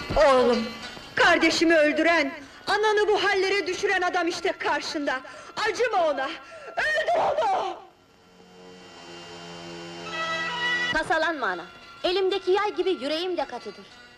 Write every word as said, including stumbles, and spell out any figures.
Oğlum, kardeşimi öldüren, ananı bu hallere düşüren adam işte karşında! Acıma ona! Öldür onu! Tasalanma ana! Elimdeki yay gibi yüreğim de katıdır.